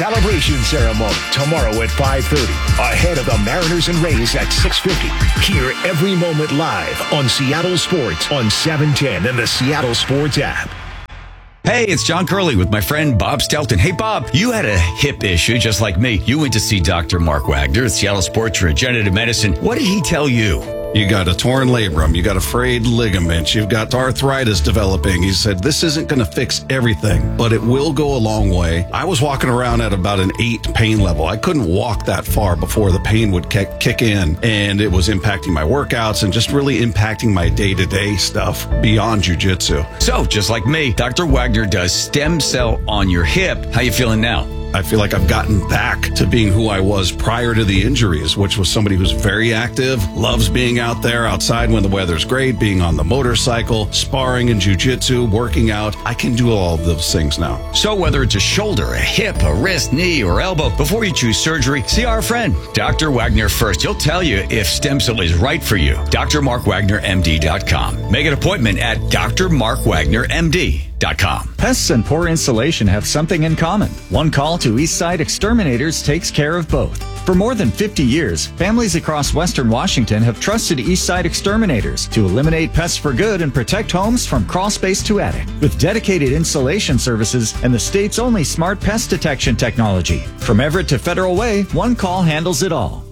celebration ceremony tomorrow at 5:30. Ahead of the Mariners and Rays at 6:50. Hear every moment live on Seattle Sports on 710 and the Seattle Sports app. Hey, it's John Curley with my friend Bob Stelton. Hey, Bob, you had a hip issue just like me. You went to see Dr. Mark Wagner at Seattle Sports Regenerative Medicine. What did he tell you? You got a torn labrum. You got a frayed ligament. You've got arthritis developing. He said, this isn't going to fix everything, but it will go a long way. I was walking around at about an 8 pain level. I couldn't walk that far before the pain would kick in, and it was impacting my workouts and just really impacting my day-to-day stuff beyond jiu-jitsu. So, just like me, Dr. Wagner does stem cell on your hip. How you feeling now? I feel like I've gotten back to being who I was prior to the injuries, which was somebody who's very active, loves being out there outside when the weather's great, being on the motorcycle, sparring in jiu-jitsu, working out. I can do all of those things now. So whether it's a shoulder, a hip, a wrist, knee, or elbow, before you choose surgery, see our friend, Dr. Wagner first. He'll tell you if stem cell is right for you. DrMarkWagnerMD.com. Make an appointment at DrMarkWagnerMD.com. Pests and poor insulation have something in common. One call to Eastside Exterminators takes care of both. For more than 50 years, families across Western Washington have trusted Eastside Exterminators to eliminate pests for good and protect homes from crawl space to attic. With dedicated insulation services and the state's only smart pest detection technology. From Everett to Federal Way, one call handles it all.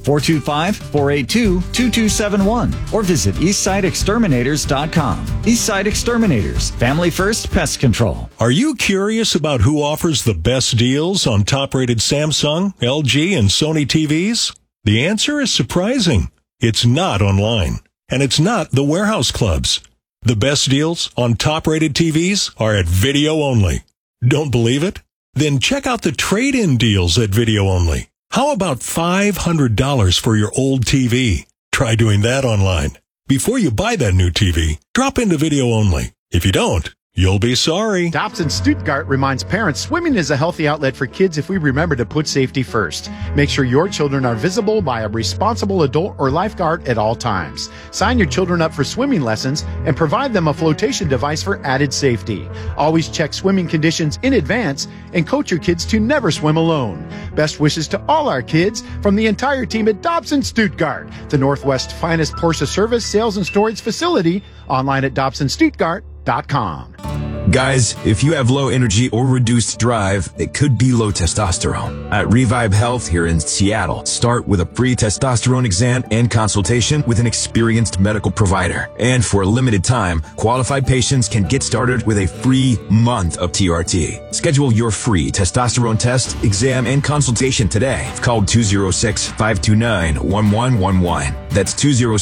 425-482-2271 or visit EastsideExterminators.com. Eastside Exterminators, family first pest control. Are you curious about who offers the best deals on top-rated Samsung, LG, and Sony TVs? The answer is surprising. It's not online, and it's not the warehouse clubs. The best deals on top-rated TVs are at Video Only. Don't believe it? Then check out the trade-in deals at Video Only. How about $500 for your old TV? Try doing that online. Before you buy that new TV, drop into Video Only. If you don't, you'll be sorry. Dobson Stuttgart reminds parents swimming is a healthy outlet for kids if we remember to put safety first. Make sure your children are visible by a responsible adult or lifeguard at all times. Sign your children up for swimming lessons and provide them a flotation device for added safety. Always check swimming conditions in advance and coach your kids to never swim alone. Best wishes to all our kids from the entire team at Dobson Stuttgart, the Northwest's finest Porsche service, sales, and storage facility. Online at DobsonStuttgart.com. Guys, if you have low energy or reduced drive, it could be low testosterone. At Revive Health here in Seattle, start with a free testosterone exam and consultation with an experienced medical provider. And for a limited time, qualified patients can get started with a free month of TRT. Schedule your free testosterone test, exam, and consultation today. Call 206-529-1111. That's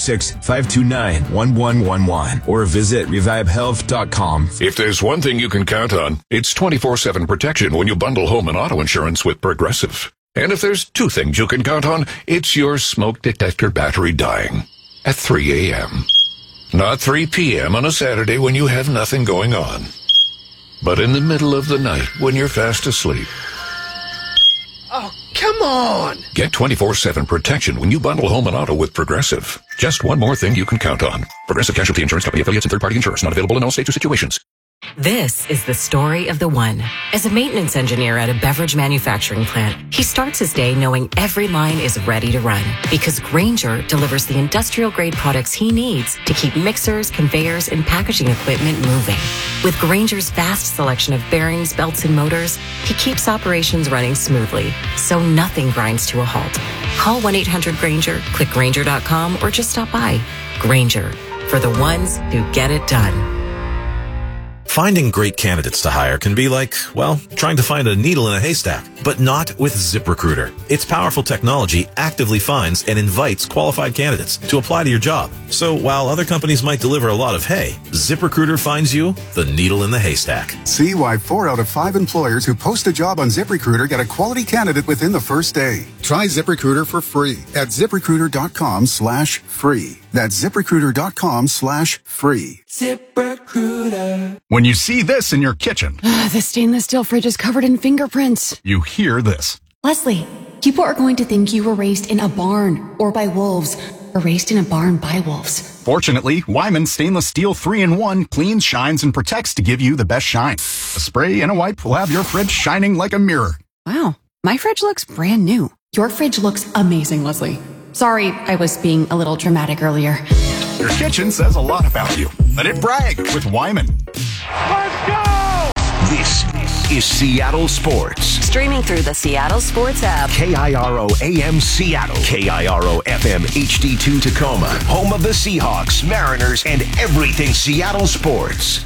206-529-1111. Or visit revivehealth.com. If there's one thing you can count on, it's 24/7 protection when you bundle home and auto insurance with Progressive. And if there's two things you can count on, it's your smoke detector battery dying at 3 a.m. Not 3 p.m. on a Saturday when you have nothing going on, but in the middle of the night when you're fast asleep. Oh, come on! Get 24/7 protection when you bundle home and auto with Progressive. Just one more thing you can count on. Progressive Casualty Insurance Company affiliates and third-party insurers. Not available in all states or situations. This is the story of the one. As a maintenance engineer at a beverage manufacturing plant, he starts his day knowing every line is ready to run because Grainger delivers the industrial-grade products he needs to keep mixers, conveyors, and packaging equipment moving. With Grainger's vast selection of bearings, belts, and motors, he keeps operations running smoothly, so nothing grinds to a halt. Call 1-800-GRAINGER, click Grainger.com, or just stop by. Grainger, for the ones who get it done. Finding great candidates to hire can be like, well, trying to find a needle in a haystack, but not with ZipRecruiter. Its powerful technology actively finds and invites qualified candidates to apply to your job. So while other companies might deliver a lot of hay, ZipRecruiter finds you the needle in the haystack. See why 4 out of 5 employers who post a job on ZipRecruiter get a quality candidate within the first day. Try ZipRecruiter for free at ZipRecruiter.com/free. That's ZipRecruiter.com/free. ZipRecruiter. When you see this in your kitchen, the stainless steel fridge is covered in fingerprints. You hear this. Leslie, people are going to think you were raised in a barn or by wolves, or raised in a barn by wolves. Fortunately, Wyman Stainless Steel 3-in-1 cleans, shines, and protects to give you the best shine. A spray and a wipe will have your fridge shining like a mirror. Wow. My fridge looks brand new. Your fridge looks amazing, Leslie. Sorry, I was being a little dramatic earlier. Your kitchen says a lot about you. Let it brag with Wyman. Let's go! This is Seattle Sports. Streaming through the Seattle Sports app. KIRO AM Seattle. KIRO FM HD2 Tacoma. Home of the Seahawks, Mariners, and everything Seattle sports.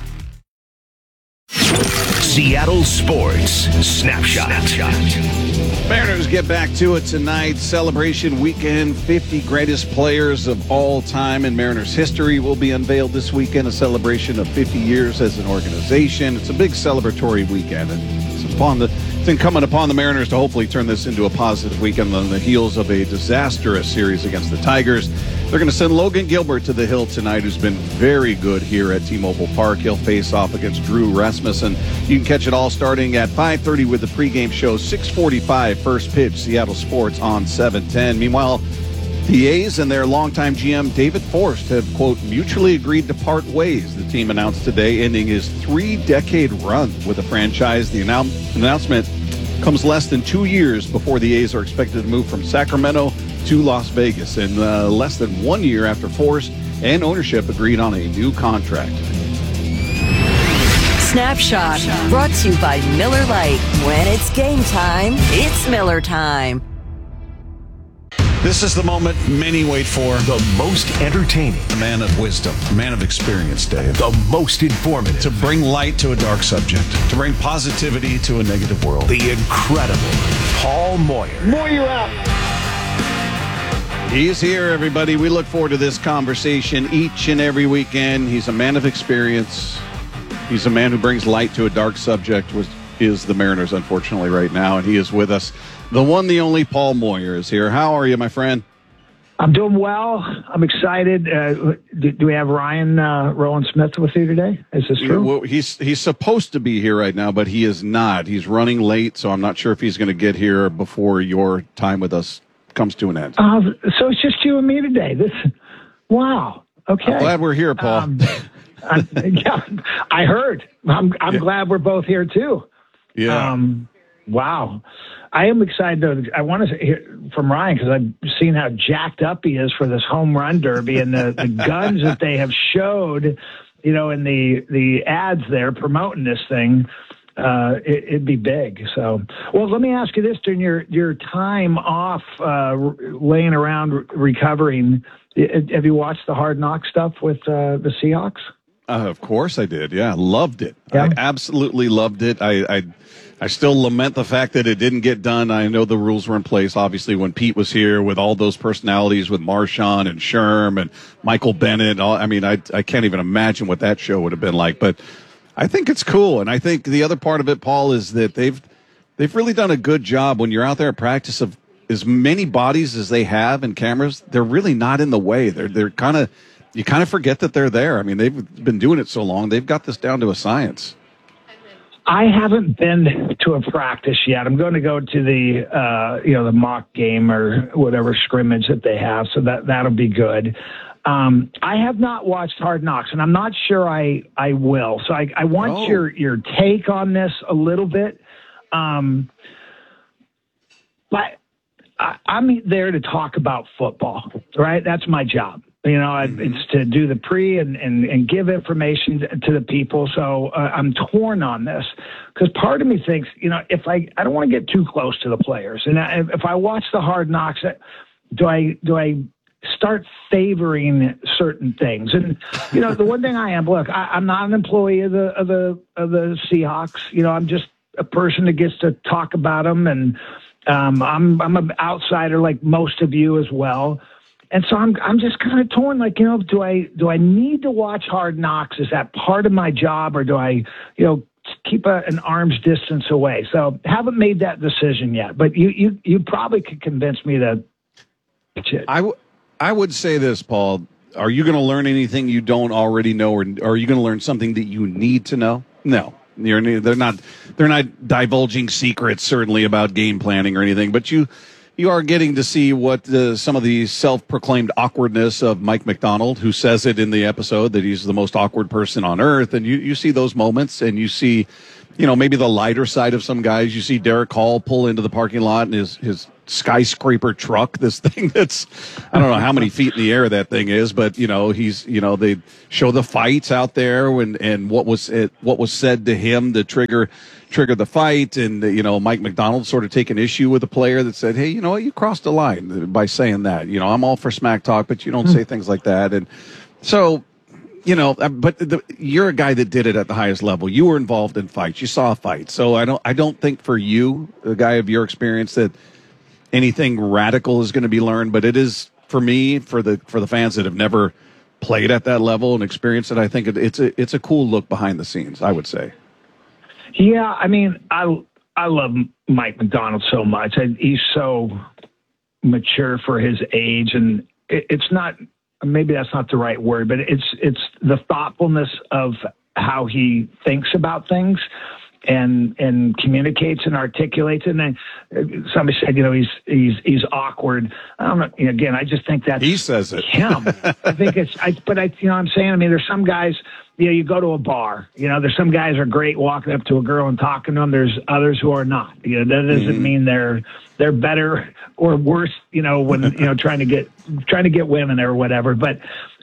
Seattle Sports Snapshot. Mariners get back to it tonight. Celebration weekend. 50 greatest players of all time in Mariners history will be unveiled this weekend. A celebration of 50 years as an organization. It's a big celebratory weekend. And it's incumbent upon the Mariners to hopefully turn this into a positive weekend on the heels of a disastrous series against the Tigers. They're going to send Logan Gilbert to the hill tonight, who's been very good here at T-Mobile Park. He'll face off against Drew Rasmussen. You can catch it all starting at 5:30 with the pregame show. 6:45 first pitch, Seattle Sports on 710. Meanwhile, the A's and their longtime GM David Forst have, quote, mutually agreed to part ways. The team announced today, ending his 3-decade run with the franchise. The announcement comes less than 2 years before the A's are expected to move from Sacramento to Las Vegas, and less than 1 year after Forst and ownership agreed on a new contract. Snapshot, brought to you by Miller Lite. When it's game time, it's Miller time. This is the moment many wait for. The most entertaining. A man of wisdom, a man of experience, Dave. The most informative. To bring light to a dark subject. To bring positivity to a negative world. The incredible Paul Moyer. Moyer out. He is here, everybody. We look forward to this conversation each and every weekend. He's a man of experience. He's a man who brings light to a dark subject, which is the Mariners, unfortunately, right now. And he is with us. The one, the only Paul Moyer is here. How are you, my friend? I'm doing well. I'm excited. Do we have Ryan Rowland-Smith with you today? Is this true? Well, he's supposed to be here right now, but he is not. He's running late, so I'm not sure if he's going to get here before your time with us comes to an end. So it's just you and me today. Wow. Okay. I'm glad we're here, Paul. Yeah, I heard. I'm glad we're both here too. Yeah. Wow. I am excited. I want to hear from Ryan because I've seen how jacked up he is for this home run derby and the guns that they have showed, in the ads there promoting this thing. It'd be big. So, well, let me ask you this: during your time off, laying around recovering, have you watched the Hard Knock stuff with the Seahawks? Of course I did. Yeah, loved it. Yeah. I absolutely loved it. I still lament the fact that it didn't get done. I know the rules were in place, obviously, when Pete was here with all those personalities with Marshawn and Sherm and Michael Bennett. I can't even imagine what that show would have been like. But I think it's cool. And I think the other part of it, Paul, is that they've really done a good job when you're out there at practice of as many bodies as they have and cameras. They're really not in the way. They're kind of, you kind of forget that they're there. I mean, they've been doing it so long. They've got this down to a science. I haven't been to a practice yet. I'm going to go to the mock game or whatever scrimmage that they have. So that'll be good. I have not watched Hard Knocks, and I'm not sure I will. So I want your take on this a little bit. But I'm there to talk about football, right? That's my job. It's to do the pre and give information to the people. So I'm torn on this because part of me thinks, if I don't want to get too close to the players. And if I watch the Hard Knocks, do I start favoring certain things? And, the one thing I'm not an employee of the Seahawks. I'm just a person that gets to talk about them. And I'm an outsider like most of you as well. And so I'm just kind of torn, do I need to watch Hard Knocks? Is that part of my job, or do I, keep an arm's distance away? So haven't made that decision yet, but you probably could convince me to watch it. I would say this, Paul. Are you going to learn anything you don't already know, or are you going to learn something that you need to know? No. They're not divulging secrets, certainly, about game planning or anything, but you are getting to see what some of the self-proclaimed awkwardness of Mike McDonald, who says it in the episode that he's the most awkward person on earth. And you see those moments, and you see, maybe the lighter side of some guys. You see Derek Hall pull into the parking lot in his skyscraper truck, this thing that's, I don't know how many feet in the air that thing is, but they show the fights out there and what was said to him to trigger the fight. And, Mike Macdonald sort of taking issue with the player that said, hey, you know what, you crossed the line by saying that. I'm all for smack talk, but you don't say things like that. And so, you're a guy that did it at the highest level. You were involved in fights. You saw a fight. So I don't think for you, a guy of your experience, that anything radical is going to be learned. But it is, for me, for the fans that have never played at that level and experienced it, I think it's a cool look behind the scenes, I would say. Yeah, I mean, I love Mike Macdonald so much. He's so mature for his age, and it's not, maybe that's not the right word, but it's the thoughtfulness of how he thinks about things and communicates and articulates. And then somebody said, he's awkward. I don't know. Again, I just think that's he says it. Him. I think I'm saying, I mean, there's some guys, you go to a bar, there's some guys are great walking up to a girl and talking to them. There's others who are not. That doesn't mean they're better or worse, when, trying to get women or whatever. But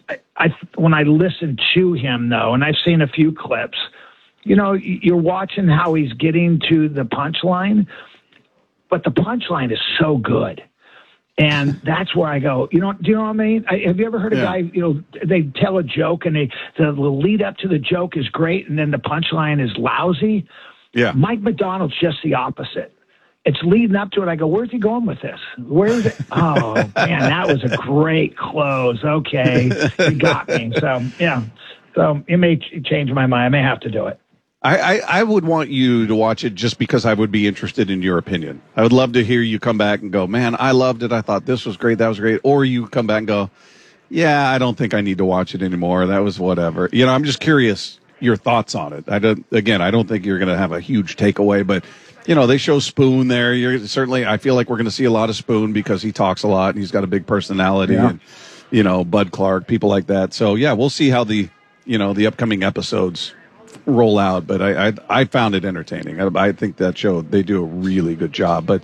when I listen to him though, and I've seen a few clips, you're watching how he's getting to the punchline, but the punchline is so good. And that's where I go, do you know what I mean? Have you ever heard a guy, they tell a joke and the lead up to the joke is great and then the punchline is lousy? Yeah. Mike Macdonald's just the opposite. It's leading up to it. I go, where's he going with this? Where is it? Oh, man, that was a great close. Okay, you got me. So, yeah. So it may change my mind. I may have to do it. I would want you to watch it just because I would be interested in your opinion. I would love to hear you come back and go, man, I loved it. I thought this was great. That was great. Or you come back and go, yeah, I don't think I need to watch it anymore. That was whatever. I'm just curious your thoughts on it. I don't think you're going to have a huge takeaway, but they show Spoon there. I feel like we're going to see a lot of Spoon because he talks a lot and he's got a big personality and, Bud Clark, people like that. So yeah, we'll see how the upcoming episodes roll out, but I found it entertaining. I think that show, they do a really good job. But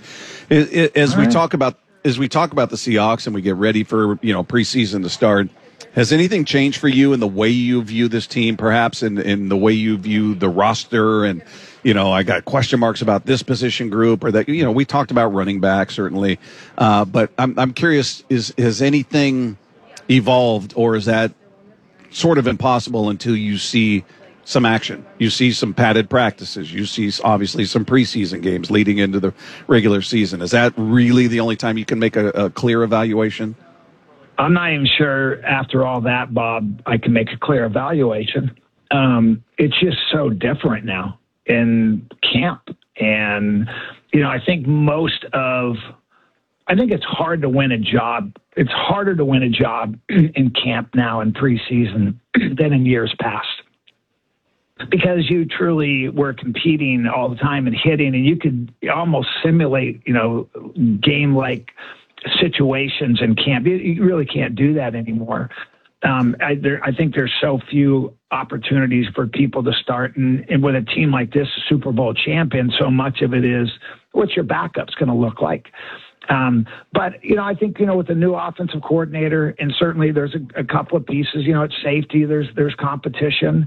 as we talk about the Seahawks and we get ready for preseason to start, has anything changed for you in the way you view this team, perhaps in the way you view the roster? And I got question marks about this position group or that. We talked about running back certainly, but I'm curious: has anything evolved, or is that sort of impossible until you see some action? You see some padded practices. You see, obviously, some preseason games leading into the regular season. Is that really the only time you can make a clear evaluation? I'm not even sure after all that, Bob, I can make a clear evaluation. It's just so different now in camp. And, I think I think it's hard to win a job. It's harder to win a job in camp now in preseason than in years past. Because you truly were competing all the time and hitting, and you could almost simulate, game-like situations in camp. You really can't do that anymore. I think there's so few opportunities for people to start, and with a team like this, Super Bowl champion, so much of it is what's your backup's going to look like. But, I think, with the new offensive coordinator, and certainly there's a couple of pieces, it's safety, there's competition.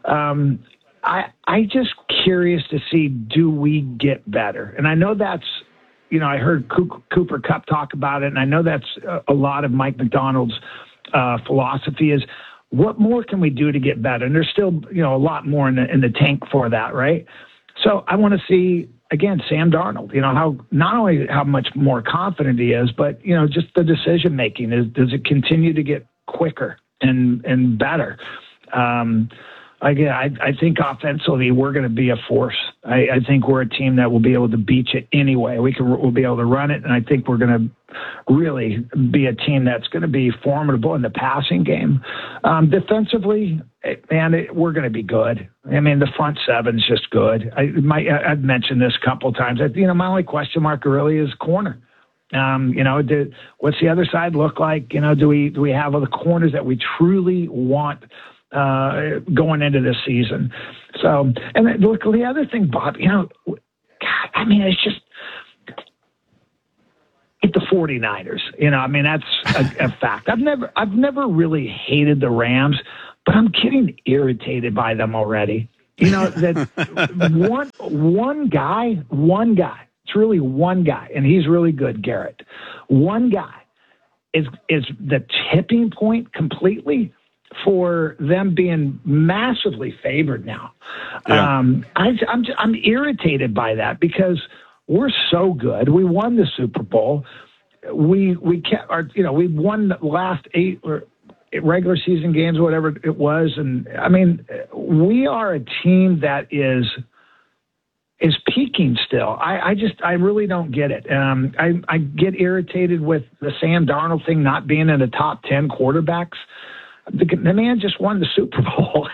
I just curious to see, do we get better? And I know that's, I heard Cooper Kupp talk about it, and I know that's a lot of Mike Macdonald's philosophy is, what more can we do to get better? And there's still, a lot more in the tank for that, right? So I want to see, again, Sam Darnold, how not only how much more confident he is, but, just the decision making. Does it continue to get quicker and better? Again, I think offensively we're going to be a force. I think we're a team that will be able to beat you anyway. We'll be able to run it, and I think we're going to really be a team that's going to be formidable in the passing game. Defensively, man, we're going to be good. I mean, the front seven is just good. I've mentioned this a couple of times. My only question mark really is corner. What's the other side look like? Do we have other corners that we truly want going into this season? So, and look, the other thing, Bob, God, I mean, it's just the 49ers. That's a fact. I've never really hated the Rams, but I'm getting irritated by them already. That one guy, it's really one guy, and he's really good, Garrett. One guy is the tipping point completely for them being massively favored now. Yeah. I'm irritated by that because we're so good. We won the Super Bowl. We won the last 8 regular season games, whatever it was, and I mean, we are a team that is peaking still. I really don't get it. I get irritated with the Sam Darnold thing not being in the top 10 quarterbacks. The man just won the Super Bowl,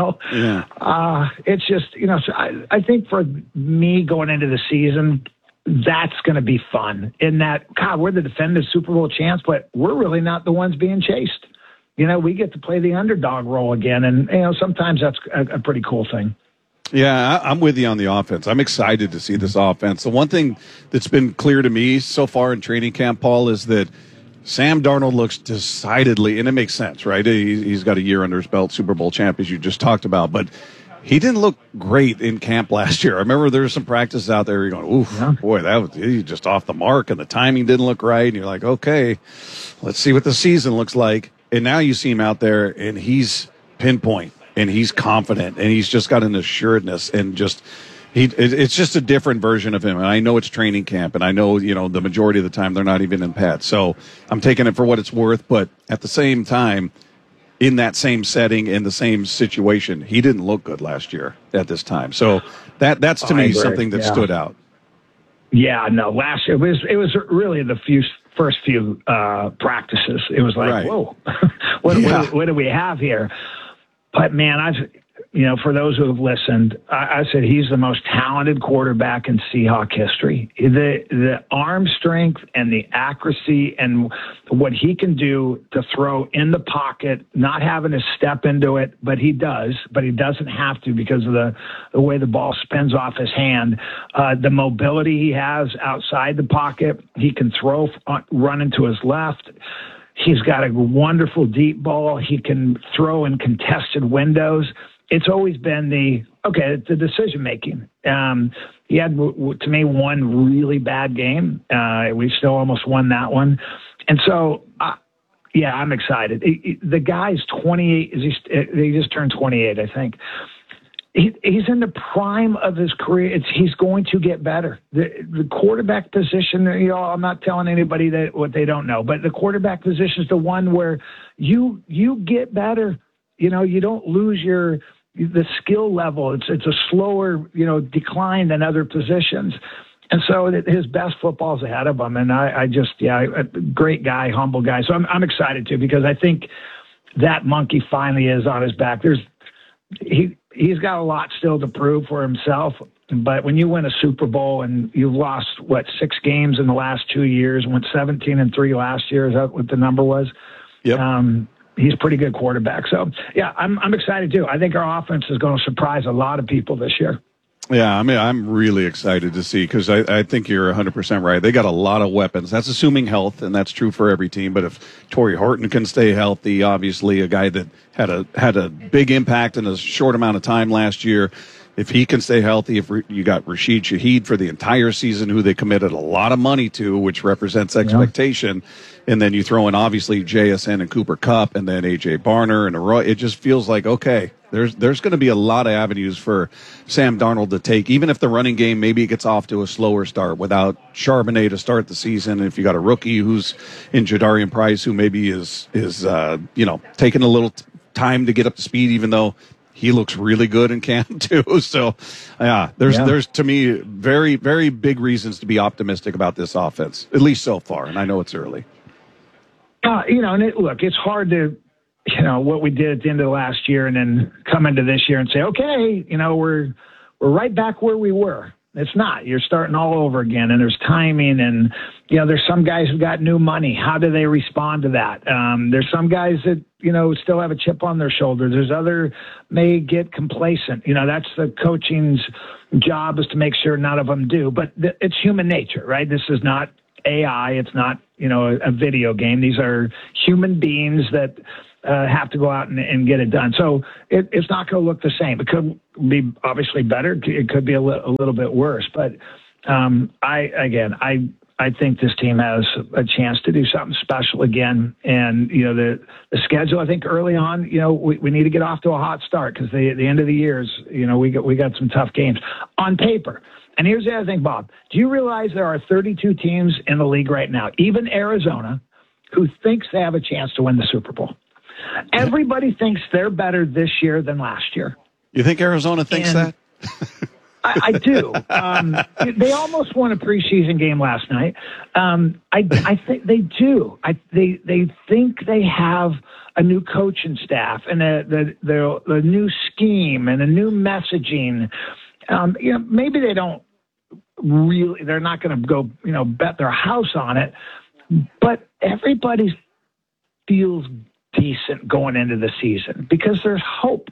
Yeah. It's just, so I think for me going into the season, that's going to be fun in that, God, we're the defending Super Bowl champs, but we're really not the ones being chased. We get to play the underdog role again. And, sometimes that's a pretty cool thing. Yeah, I'm with you on the offense. I'm excited to see this offense. The one thing that's been clear to me so far in training camp, Paul, is that Sam Darnold looks decidedly, and it makes sense, right? He's got a year under his belt, Super Bowl champ, as you just talked about, but he didn't look great in camp last year. I remember there were some practices out there. You're going, oof, yeah. Boy, he's just off the mark, and the timing didn't look right. And you're like, okay, let's see what the season looks like. And now you see him out there, and he's pinpoint, and he's confident, and he's just got an assuredness, and just it's just a different version of him. And I know it's training camp, and I know the majority of the time they're not even in pads. So I'm taking it for what it's worth. But at the same time, in that same setting, in the same situation, he didn't look good last year at this time. So that's to me something that stood out. Yeah, no, last year it was really the first few practices. It was like, right. Whoa, what do we have here? But man, for those who have listened, I said he's the most talented quarterback in Seahawk history. The arm strength and the accuracy and what he can do to throw in the pocket, not having to step into it, but he doesn't have to because of the way the ball spins off his hand. The mobility he has outside the pocket, he can throw, run into his left. He's got a wonderful deep ball. He can throw in contested windows. It's always been the decision making. He had, to me, one really bad game. We still almost won that one. And so, I'm excited. The guy's 28. He just turned 28, I think. He's in the prime of his career. He's going to get better. The quarterback position, I'm not telling anybody that what they don't know, but the quarterback position is the one where you get better. You don't lose the skill level. It's a slower, decline than other positions. And so his best football's ahead of him. And a great guy, humble guy. So I'm excited too, because I think that monkey finally is on his back. He's got a lot still to prove for himself. But when you win a Super Bowl and you've lost 6 games in the last 2 years, went 17-3 last year, is that what the number was? Yep. He's a pretty good quarterback. So, yeah, I'm excited, too. I think our offense is going to surprise a lot of people this year. Yeah, I mean, I'm really excited to see because I think you're 100% right. They got a lot of weapons. That's assuming health, and that's true for every team. But if Torrey Horton can stay healthy, obviously a guy that had a big impact in a short amount of time last year, if he can stay healthy, if you got Rashid Shaheed for the entire season, who they committed a lot of money to, which represents expectation, and then you throw in obviously JSN and Cooper Kupp, and then AJ Barner and Arroyo, it just feels like, okay, there's going to be a lot of avenues for Sam Darnold to take, even if the running game maybe it gets off to a slower start without Charbonnet to start the season. If you got a rookie who's in Jadarian Price, who maybe is taking a little time to get up to speed, even though he looks really good in camp too. So, there's to me very, very big reasons to be optimistic about this offense, at least so far. And I know it's early. It's hard to, what we did at the end of last year and then come into this year and say, okay, we're right back where we were. It's not. You're starting all over again, and there's timing, and There's some guys who got new money. How do they respond to that? There's some guys that, still have a chip on their shoulder. There's other may get complacent. That's the coaching's job, is to make sure none of them do. But it's human nature, right? This is not AI. It's not, a video game. These are human beings that have to go out and get it done. So it's not going to look the same. It could be obviously better. It could be a little bit worse. But I think this team has a chance to do something special again. And, the schedule, I think early on, we need to get off to a hot start, because the end of the year is, we got some tough games on paper. And here's the other thing, Bob. Do you realize there are 32 teams in the league right now, even Arizona, who thinks they have a chance to win the Super Bowl? Everybody thinks they're better this year than last year. You think Arizona thinks that? I do. They almost won a preseason game last night. I think they do. They think they have a new coaching staff and the new scheme and a new messaging. Maybe they don't really. They're not going to go, bet their house on it. But everybody feels decent going into the season because there's hope.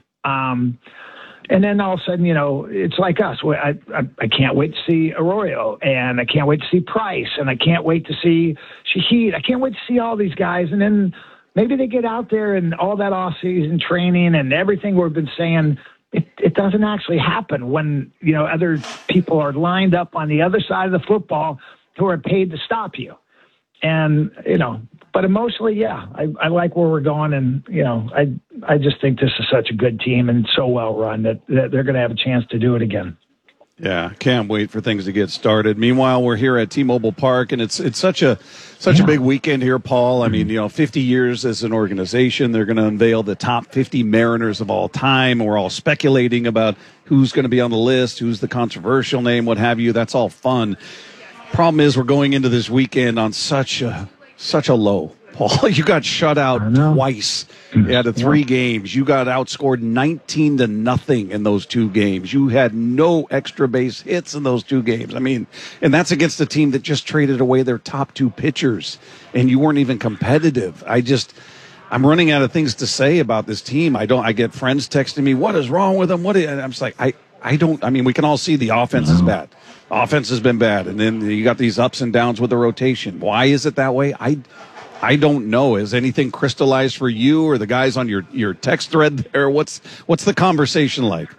And then all of a sudden, it's like us. I can't wait to see Arroyo, and I can't wait to see Price, and I can't wait to see Shaheed. I can't wait to see all these guys. And then maybe they get out there and all that off-season training and everything we've been saying, it doesn't actually happen when, other people are lined up on the other side of the football who are paid to stop you. And, but emotionally, yeah, I like where we're going. And, I just think this is such a good team and so well run that they're going to have a chance to do it again. Yeah, can't wait for things to get started. Meanwhile, we're here at T-Mobile Park, and it's such a big weekend here, Paul. I mean, 50 years as an organization. They're going to unveil the top 50 Mariners of all time. We're all speculating about who's going to be on the list, who's the controversial name, what have you. That's all fun. Problem is, we're going into this weekend on such a low. Paul, you got shut out twice out of 3 games. You got outscored 19-0 in those 2 games. You had no extra base hits in those 2 games. I mean, and that's against a team that just traded away their top 2 pitchers, and you weren't even competitive. I'm running out of things to say about this team. I get friends texting me, what is wrong with them? And I'm just like, we can all see the offense is bad. Offense has been bad, and then you got these ups and downs with the rotation. Why is it that way? I don't know. Is anything crystallized for you or the guys on your text thread there? What's the conversation like?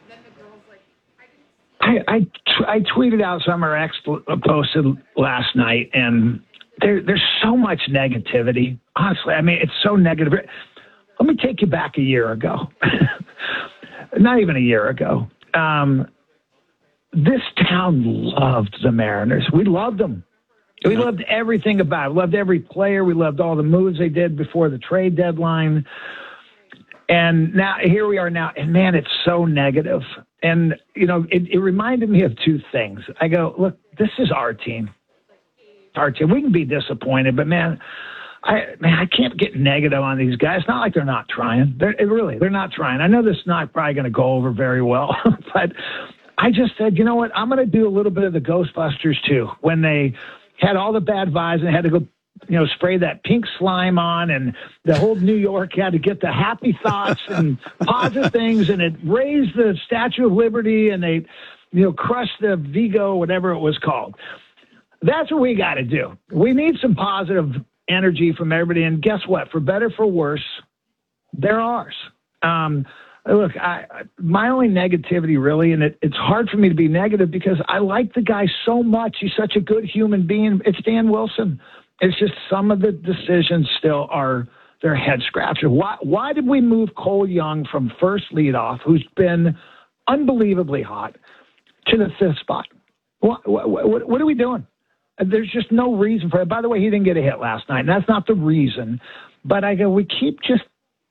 I tweeted out some or X posted last night, and there's so much negativity. Honestly, it's so negative. Let me take you back a year ago. Not even a year ago. This town loved the Mariners. We loved them. We loved everything about it. We loved every player. We loved all the moves they did before the trade deadline. And now here we are now, and man, it's so negative. And, it reminded me of 2 things. I go, look, this is our team. Our team. We can be disappointed, but man, I can't get negative on these guys. It's not like they're not trying. They're not trying. I know this is not probably going to go over very well, but I just said, you know what? I'm going to do a little bit of the Ghostbusters too. When they had all the bad vibes and had to go, spray that pink slime on, and the whole New York had to get the happy thoughts and positive things, and it raised the Statue of Liberty, and they, crushed the Vigo, whatever it was called. That's what we got to do. We need some positive energy from everybody, and guess what? For better, for worse, they're ours. Look, my only negativity really, and it's hard for me to be negative because I like the guy so much. He's such a good human being. It's Dan Wilson. It's just some of the decisions still they're head scratchers. Why did we move Cole Young from first leadoff, who's been unbelievably hot, to the 5th spot? What are we doing? There's just no reason for it. By the way, he didn't get a hit last night, and that's not the reason. But we keep just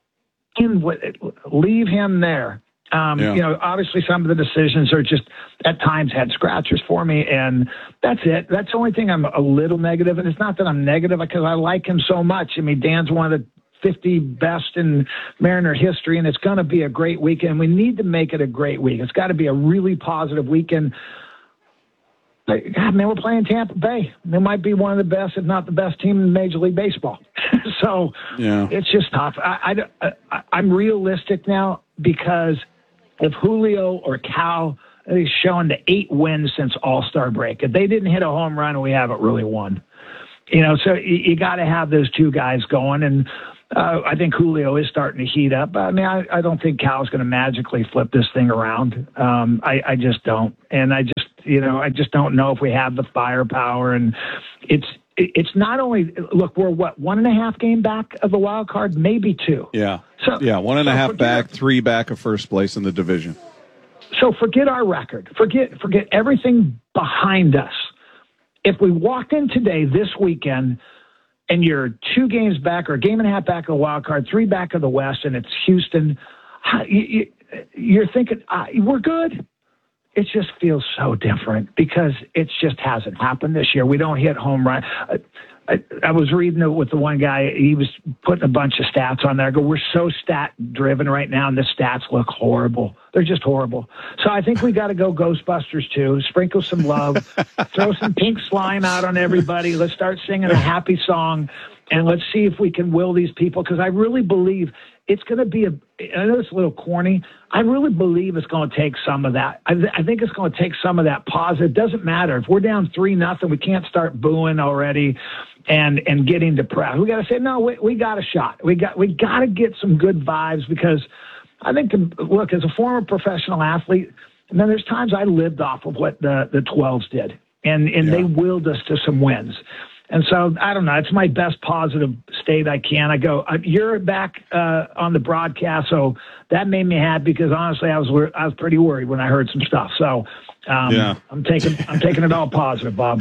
leave him there. Obviously some of the decisions are just at times head scratchers for me, and that's it. That's the only thing I'm a little negative, and it's not that I'm negative because I like him so much. Dan's one of the 50 best in Mariner history, and it's going to be a great weekend. We need to make it a great week. It's got to be a really positive weekend. God, man, we're playing Tampa Bay. They might be one of the best, if not the best team in Major League Baseball. So it's just tough. I'm realistic now because if Julio or Cal is showing the 8 wins since All-Star break, if they didn't hit a home run, we haven't really won. So you got to have those two guys going, and I think Julio is starting to heat up. I mean, I don't think Cal's going to magically flip this thing around. I just don't, and I just don't know if we have the firepower. And it's not only look, we're 1.5 game back of the wild card, maybe 2. Yeah, so 1.5 back, 3 back of first place in the division. So forget our record, forget everything behind us. If we walked in today, this weekend, and you're 2 games back or a game and a half back of the wild card, 3 back of the West, and it's Houston, you're thinking, we're good. It just feels so different because it just hasn't happened this year. We don't hit home run. I was reading it with the one guy. He was putting a bunch of stats on there. I go, we're so stat-driven right now, and the stats look horrible. They're just horrible. So I think we got to go Ghostbusters, too. Sprinkle some love. Throw some pink slime out on everybody. Let's start singing a happy song, and let's see if we can will these people, because I really believe it's going to be I know it's a little corny. I really believe it's going to take some of that. I think it's going to take some of that pause. It doesn't matter. If we're down 3-0, we can't start booing already and getting depressed. We got to say, no, we got a shot. We got to get some good vibes, because I think, look, as a former professional athlete, and then there's times I lived off of what the 12s did, and they willed us to some wins. And so, I don't know, it's my best positive state I can. I go, you're back on the broadcast, so that made me happy, because honestly, I was pretty worried when I heard some stuff. So I'm taking it all positive, Bob.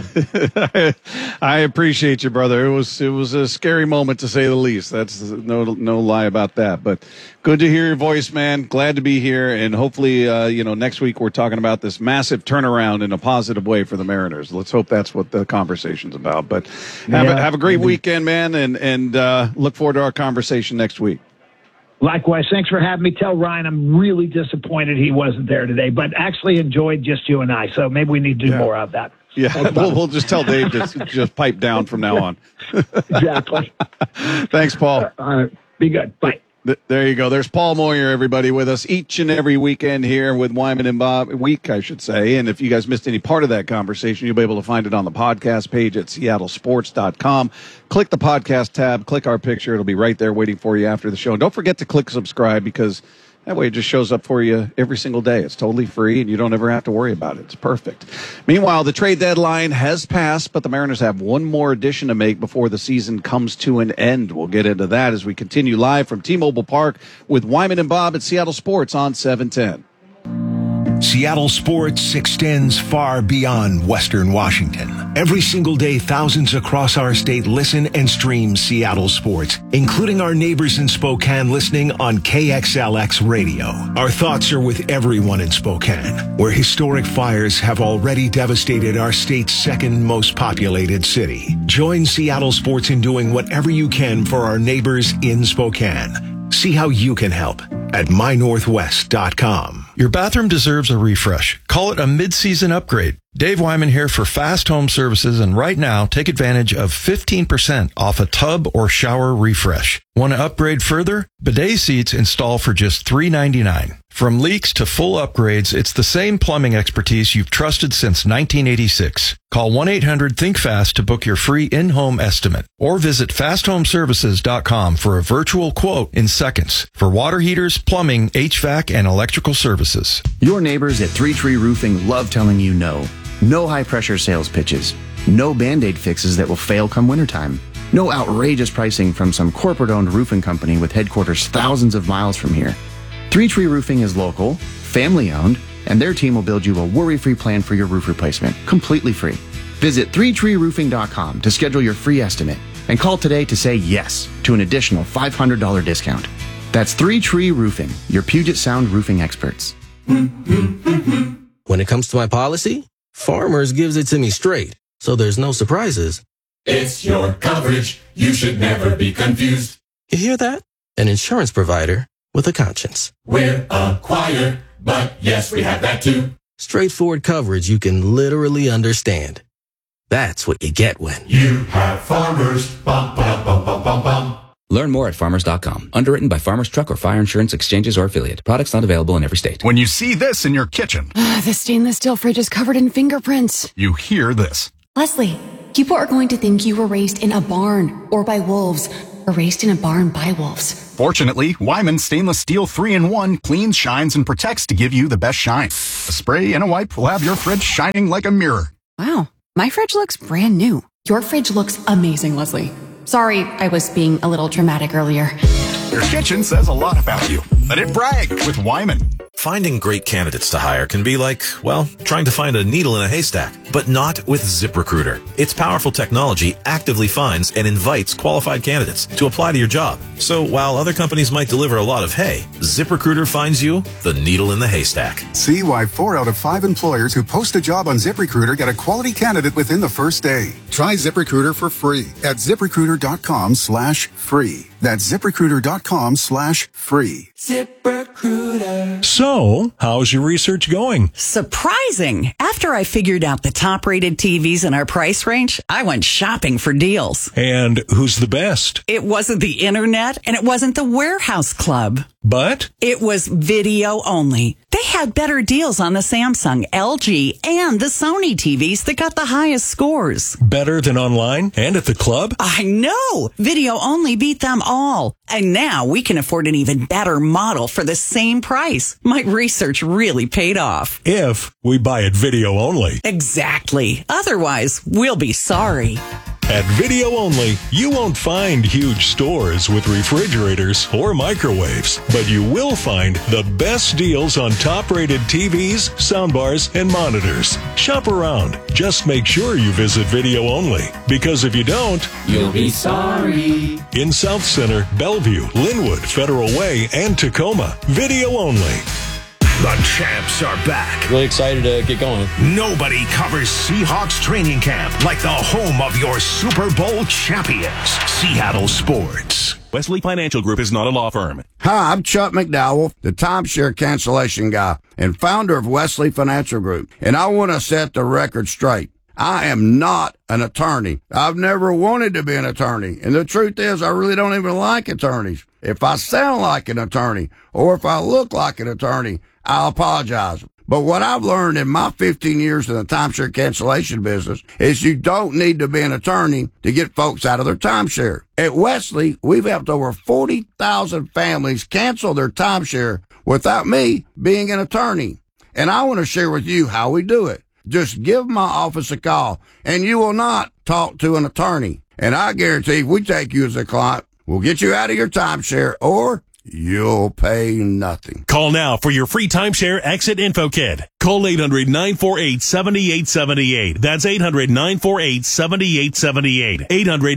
I appreciate you, brother. It was a scary moment, to say the least. That's no lie about that. But good to hear your voice, man. Glad to be here, and hopefully, next week we're talking about this massive turnaround in a positive way for the Mariners. Let's hope that's what the conversation's about. But have a great weekend, man, and look forward to our conversation next week. Likewise. Thanks for having me. Tell Ryan I'm really disappointed he wasn't there today, but actually enjoyed just you and I. So maybe we need to do more of that. Yeah, we'll just tell Dave to just pipe down from now on. Exactly. Thanks, Paul. Be good. Bye. There you go. There's Paul Moyer, everybody, with us each and every weekend here with Wyman and Bob. Week, I should say. And if you guys missed any part of that conversation, you'll be able to find it on the podcast page at seattlesports.com. Click the podcast tab. Click our picture. It'll be right there waiting for you after the show. And don't forget to click subscribe, because that way it just shows up for you every single day. It's totally free, and you don't ever have to worry about it. It's perfect. Meanwhile, the trade deadline has passed, but the Mariners have one more addition to make before the season comes to an end. We'll get into that as we continue live from T-Mobile Park with Wyman and Bob at Seattle Sports on 710. Seattle Sports extends far beyond Western Washington. Every single day, thousands across our state listen and stream Seattle Sports, including our neighbors in Spokane listening on KXLX Radio. Our thoughts are with everyone in Spokane, where historic fires have already devastated our state's second most populated city. Join Seattle Sports in doing whatever you can for our neighbors in Spokane. See how you can help at mynorthwest.com. Your bathroom deserves a refresh. Call it a mid-season upgrade. Dave Wyman here for Fast Home Services, and right now, take advantage of 15% off a tub or shower refresh. Want to upgrade further? Bidet seats install for just $3.99. From leaks to full upgrades, it's the same plumbing expertise you've trusted since 1986. Call 1-800-THINK-FAST to book your free in-home estimate, or visit fasthomeservices.com for a virtual quote in seconds for water heaters, plumbing, HVAC, and electrical services. Your neighbors at 3 Tree Roofing love telling you no. No high-pressure sales pitches. No Band-Aid fixes that will fail come wintertime. No outrageous pricing from some corporate-owned roofing company with headquarters thousands of miles from here. 3 Tree Roofing is local, family-owned, and their team will build you a worry-free plan for your roof replacement, completely free. Visit 3treeroofing.com to schedule your free estimate, and call today to say yes to an additional $500 discount. That's 3 Tree Roofing, your Puget Sound roofing experts. When it comes to my policy, Farmers gives it to me straight, so there's no surprises. It's your coverage. You should never be confused. You hear that? An insurance provider with a conscience. We're a choir, but yes, we have that too. Straightforward coverage you can literally understand. That's what you get when you have Farmers. Bum, ba, bum, bum, bum, bum. Learn more at farmers.com. Underwritten by Farmers Truck or Fire Insurance Exchanges or Affiliate. Products not available in every state. When you see this in your kitchen, The stainless steel fridge is covered in fingerprints. you hear this. Leslie, people are going to think you were raised in a barn or by wolves or raised in a barn by wolves. Fortunately, Wyman Stainless Steel 3-in-1 cleans, shines, and protects to give you the best shine. A spray and a wipe will have your fridge shining like a mirror. Wow, my fridge looks brand new. Your fridge looks amazing, Leslie. Sorry, I was being a little dramatic earlier. Your kitchen says a lot about you. Let it brag with Wyman. Finding great candidates to hire can be like, well, trying to find a needle in a haystack, but not with ZipRecruiter. Its powerful technology actively finds and invites qualified candidates to apply to your job. So while other companies might deliver a lot of hay, ZipRecruiter finds you the needle in the haystack. See why 4 out of 5 employers who post a job on ZipRecruiter get a quality candidate within the first day. Try ZipRecruiter for free at ZipRecruiter.com/free. That's ZipRecruiter.com/free. ZipRecruiter. So, how's your research going? Surprising. After I figured out the top-rated TVs in our price range, I went shopping for deals. And who's the best? It wasn't the internet, and it wasn't the warehouse club. But? It was video only. They had better deals on the Samsung, LG, and the Sony TVs that got the highest scores. Better than online and at the club? I know! Video only beat them all. And now we can afford an even better model for the same price. My research really paid off. If we buy it video only. Exactly. Otherwise, we'll be sorry. At Video Only, you won't find huge stores with refrigerators or microwaves, but you will find the best deals on top-rated TVs, soundbars, and monitors. Shop around. Just make sure you visit Video Only, because if you don't, you'll be sorry. In South Center, Bellevue, Linwood, Federal Way, and Tacoma, Video Only. The champs are back. Really excited to get going. Nobody covers Seahawks training camp like the home of your Super Bowl champions, Seattle Sports. Wesley Financial Group is not a law firm. Hi, I'm Chuck McDowell, the timeshare cancellation guy and founder of Wesley Financial Group, and I want to set the record straight. I am not an attorney. I've never wanted to be an attorney. And the truth is, I really don't even like attorneys. If I sound like an attorney or if I look like an attorney, I'll apologize. But what I've learned in my 15 years in the timeshare cancellation business is you don't need to be an attorney to get folks out of their timeshare. At Wesley, we've helped over 40,000 families cancel their timeshare without me being an attorney. And I want to share with you how we do it. Just give my office a call, and you will not talk to an attorney. And I guarantee if we take you as a client, we'll get you out of your timeshare, or you'll pay nothing. Call now for your free timeshare exit info kit. Call 800-948-7878. That's 800-948-7878.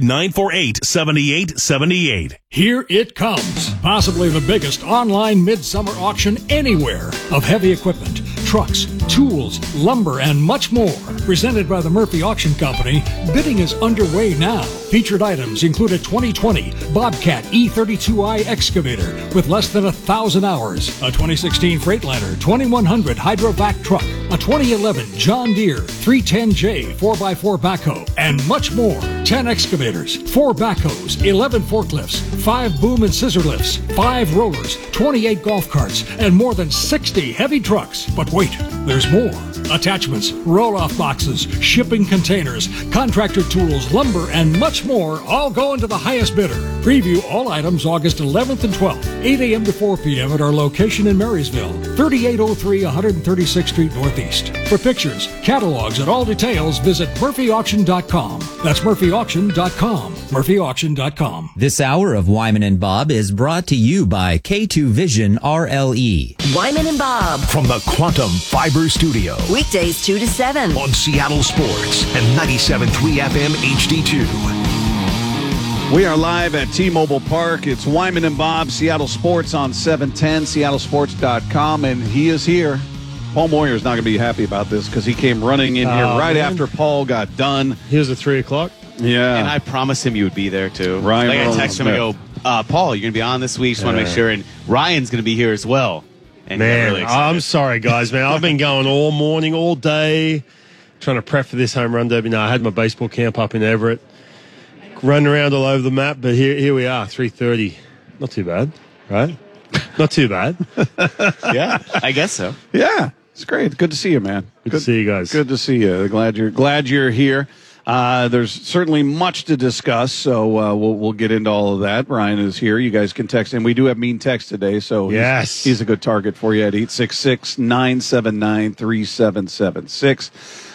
800-948-7878. Here it comes. Possibly the biggest online midsummer auction anywhere of heavy equipment, trucks, tools, lumber, and much more. Presented by the Murphy Auction Company, bidding is underway now. Featured items include a 2020 Bobcat E32i excavator with less than 1,000 hours, a 2016 Freightliner 2100 Hydrovac truck, a 2011 John Deere 310J 4x4 backhoe, and much more. 10 excavators, 4 backhoes, 11 forklifts, 5 boom and scissor lifts, 5 rollers, 28 golf carts, and more than 60 heavy trucks. But wait, there's more. Attachments, roll-off boxes, shipping containers, contractor tools, lumber, and much more all go into the highest bidder. Preview all items August 11th and 12th, 8 a.m. to 4 p.m. at our location in Marysville, 3803 136th Street Northeast. For pictures, catalogs, and all details, visit murphyauction.com. That's murphyauction.com. murphyauction.com. This hour of Wyman and Bob is brought to you by K2 Vision RLE. Wyman and Bob. From the Quantum Fiber Studio. Weekdays 2 to 7. On Seattle Sports and 97.3 FM HD2. We are live at T-Mobile Park. It's Wyman and Bob, Seattle Sports on 710, seattlesports.com, and he is here. Paul Moyer is not going to be happy about this because he came running in here right after Paul got done. He was at 3 o'clock. Yeah. And I promised him you would be there, too. Ryan I texted him and go, Paul, you're going to be on this week. Just want to make sure. And Ryan's going to be here as well. And Man, really I'm sorry, guys, man. I've been going all morning, all day, trying to prep for this home run derby. No, I had my baseball camp up in Everett, running around all over the map, but here we are, 3:30. Not too bad, right? Not too bad. Yeah, I guess so. Yeah, it's great. Good to see you, man. Good to see you guys. Good to see you. Glad you're here. There's certainly much to discuss, so we'll get into all of that. Brian is here. You guys can text him. We do have mean text today, so yes, he's a good target for you at 866-979-3776.